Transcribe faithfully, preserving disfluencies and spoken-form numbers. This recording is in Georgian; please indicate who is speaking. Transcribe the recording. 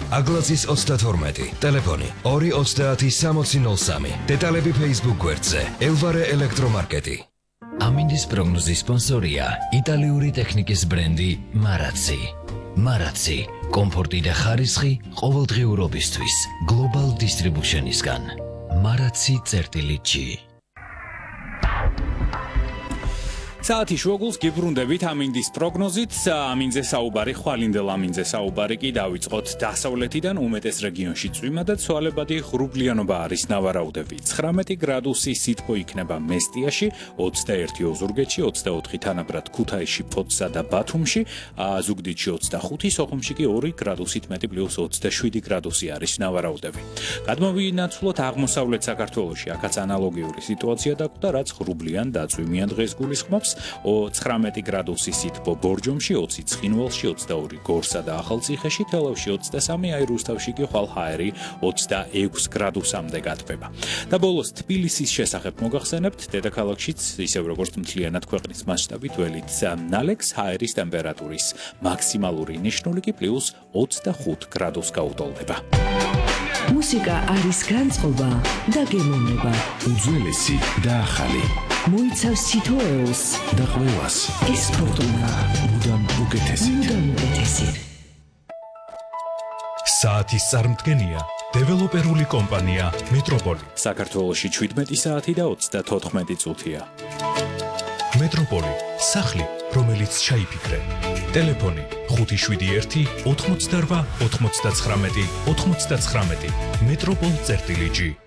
Speaker 1: აგლაძის ოცდათორმეტი, ტელეფონი ორი ოცდაათი სამოცი ნოლ სამი, დეტალები Facebook გვერდზე, ელვარე ელექტრომარკეტი. ამინდის პროგნოზის სპონსორია იტალიური ტექნიკის ბრენდი მარაცი. მარაცი, კომფორტი და ხარისხი ყოველდღიურობისთვის, Global Distribution-ისგან. მარაცი წერტილი ჯი.
Speaker 2: საათი შუაგულს გიბრუნდებით ამინდის პროგნოზით, ამინძე საუბარი, ხვალინდელ ამინძე საუბარი კი დავიწყოთ დასავლეთიდან, უმეტეს რეგიონში წვიმა და ცვალებადი ღრუბლიანობა არის ნავარაუდები. ცხრამეტი გრადუსი სითბო იქნება მესტიაში, ოცდაერთი ოზურგეთში, ოცდაოთხი თანაბრად ქუთაისში, ფოთსა და ბათუმში, ზუგდიდში ოცდახუთი, სოხუმში კი ორი გრადუსით მეტი პლუს ოცდაშვიდი გრადუსი არის ნავარაუდები. გადმოვინაცვლოთ აღმოსავლეთ საქართველოში, აქაც ანალოგიური სიტუაცია დაგვდა, რაც ღრუბლიან და წვიმიან დღეს გულისხმობს. ცხრამეტი გრადუსი სითბო ბორჯომში, ოცი ცხინვალში, ოცდაორი გორსა და ახალციხეში, თელავში ოცდასამი, აი რუსთავში კი ხვალ ჰაერი ოცდაექვს გრადუსამდე გათბება. და ბოლოს თბილისის შესახებ მოგახსენებთ, დედაქალაქშიც ისევ როგორც მთლიანად ქვეყნის მასშტაბით ველით ნალექს, ჰაერის ტემპერატურის მაქსიმალური ნიშნული კი პლუს ოცდახუთ გრადუსს გაუტოლდება.
Speaker 3: მუსიკა არის განწყობა და გემოვნება.
Speaker 1: უძველესი და ახალი.
Speaker 3: მოიცავს თითოეულს
Speaker 1: და ყველას.
Speaker 3: ეს ფორტუნა
Speaker 1: მუდამ უკეთესი.
Speaker 3: მუდამ უკეთესი.
Speaker 4: საათის წარმდგენია დეველოპერული კომპანია მეტროპოლი.
Speaker 2: საქართველოში შვიდმეტი საათი და ოცდათოთხმეტი წუთია.
Speaker 4: მეტროპოლი, სახლი, რომელიც ჩაიფიქრე. ტელეფონი ხუთი შვიდი ერთი ოთხმოცდარვა ოთხმოცდაცხრამეტი ოთხმოცდაცხრამეტი. მეტროპოლ წერტილი ჯი.